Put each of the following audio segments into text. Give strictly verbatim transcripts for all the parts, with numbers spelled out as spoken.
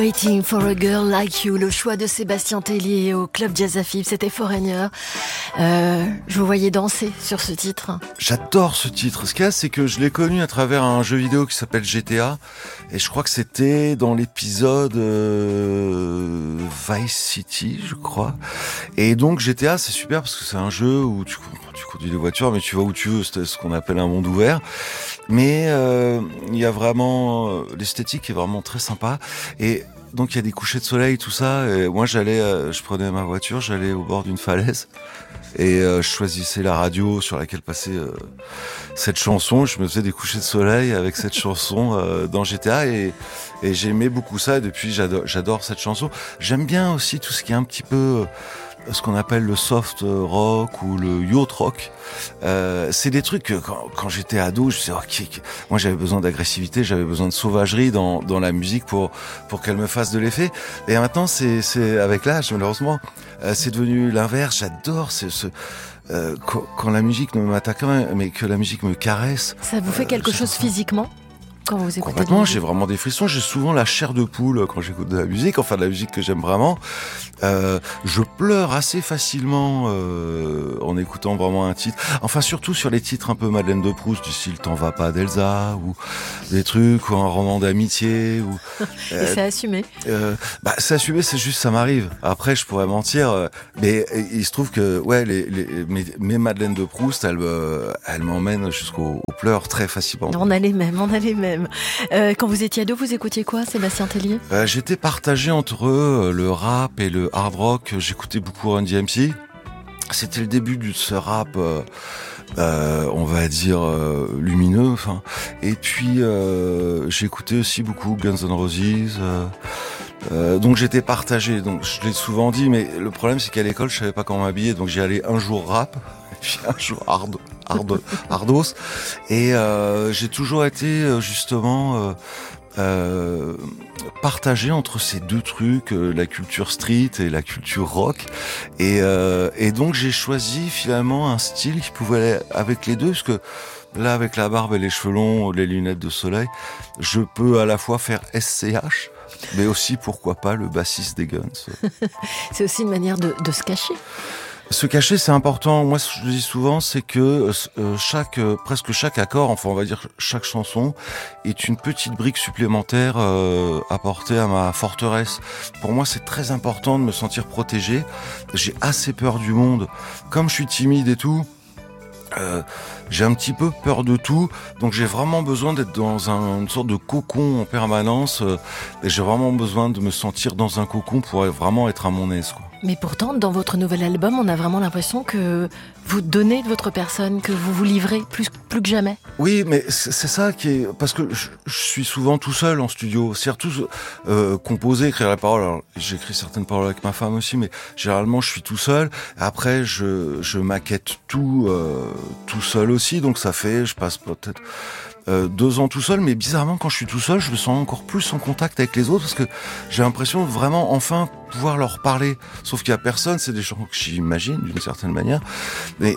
Waiting for a girl like you, le choix de Sébastien Tellier au Club Jazz à Fib, c'était Foreigner. Euh, je vous voyais danser sur ce titre. J'adore ce titre. Ce qu'il y a, c'est que je l'ai connu à travers un jeu vidéo qui s'appelle G T A. Et je crois que c'était dans l'épisode euh, Vice City, je crois. Et donc G T A, c'est super parce que c'est un jeu où tu, tu conduis des voitures, mais tu vas où tu veux. C'est ce qu'on appelle un monde ouvert. Mais euh, il y a vraiment... L'esthétique est vraiment très sympa. Et donc il y a des couchers de soleil, tout ça. Et moi, j'allais, euh, je prenais ma voiture, j'allais au bord d'une falaise. Et euh, je choisissais la radio sur laquelle passait euh, cette chanson. Je me faisais des couchers de soleil avec cette chanson euh, dans G T A. Et, et j'aimais beaucoup ça. Et depuis, j'adore, j'adore cette chanson. J'aime bien aussi tout ce qui est un petit peu... Euh, ce qu'on appelle le soft rock ou le yacht rock. Euh, c'est des trucs que quand, quand j'étais ado, je disais, okay, moi j'avais besoin d'agressivité, j'avais besoin de sauvagerie dans, dans la musique pour, pour qu'elle me fasse de l'effet. Et maintenant, c'est, c'est avec l'âge, malheureusement, euh, c'est devenu l'inverse. J'adore ce, ce euh, quand, quand la musique ne m'attaque pas, mais que la musique me caresse. Ça vous fait quelque euh, chose physiquement ? Quand vous écoutez Complètement, j'ai vraiment des frissons. J'ai souvent la chair de poule quand j'écoute de la musique, enfin de la musique que j'aime vraiment. Euh, je pleure assez facilement euh, en écoutant vraiment un titre. Enfin, surtout sur les titres un peu Madeleine de Proust, du style T'en vas pas d'Elsa, ou des trucs, ou un roman d'amitié. Ou, euh, Et c'est assumé euh, bah, c'est assumé, c'est juste ça m'arrive. Après, je pourrais mentir, euh, mais il se trouve que ouais, les, les, mes, mes Madeleine de Proust, elles, euh, elles m'emmènent jusqu'aux pleurs très facilement. On a les mêmes, on a les mêmes. Euh, quand vous étiez ado, vous écoutiez quoi, Sébastien Tellier ? euh, J'étais partagé entre euh, le rap et le hard rock. J'écoutais beaucoup Run D M C. C'était le début de ce rap, euh, euh, on va dire euh, lumineux. Enfin, et puis euh, j'écoutais aussi beaucoup Guns N' Roses. Euh, euh, donc j'étais partagé. Donc je l'ai souvent dit, mais le problème c'est qu'à l'école je savais pas comment m'habiller, donc j'y allais un jour rap, puis un jour hard. Hard, hardos et euh, j'ai toujours été justement euh, euh, partagé entre ces deux trucs, euh, la culture street et la culture rock, et, euh, et donc j'ai choisi finalement un style qui pouvait aller avec les deux, parce que là avec la barbe et les cheveux longs, les lunettes de soleil, je peux à la fois faire S C H, mais aussi pourquoi pas le bassiste des Guns. C'est aussi une manière de, de se cacher. Se cacher, c'est important. Moi, ce que je dis souvent, c'est que euh, chaque, euh, presque chaque accord, enfin, on va dire chaque chanson, est une petite brique supplémentaire euh, apportée à ma forteresse. Pour moi, c'est très important de me sentir protégé. J'ai assez peur du monde. Comme je suis timide et tout, euh, j'ai un petit peu peur de tout. Donc, j'ai vraiment besoin d'être dans un, une sorte de cocon en permanence. Euh, et j'ai vraiment besoin de me sentir dans un cocon pour vraiment être à mon aise, quoi. Mais pourtant, dans votre nouvel album, on a vraiment l'impression que vous donnez de votre personne, que vous vous livrez plus, plus que jamais. Oui, mais c'est, c'est ça qui est... Parce que je, je suis souvent tout seul en studio. C'est surtout euh, composer, écrire la parole. Alors, j'écris certaines paroles avec ma femme aussi, mais généralement, je suis tout seul. Après, je, je maquette tout, euh, tout seul aussi. Donc, ça fait... Je passe peut-être... Euh, deux ans tout seul, mais bizarrement quand je suis tout seul, je me sens encore plus en contact avec les autres, parce que j'ai l'impression de vraiment enfin pouvoir leur parler, sauf qu'il y a personne, c'est des gens que j'imagine d'une certaine manière, mais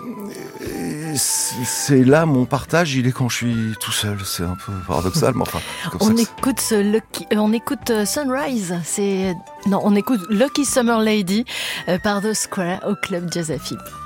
c'est là mon partage, il est quand je suis tout seul. C'est un peu paradoxal, mais enfin comme on ça écoute ce Lucky, on écoute Sunrise, c'est non on écoute Lucky Summer Lady euh, par The Square au Club Jazz à Fib.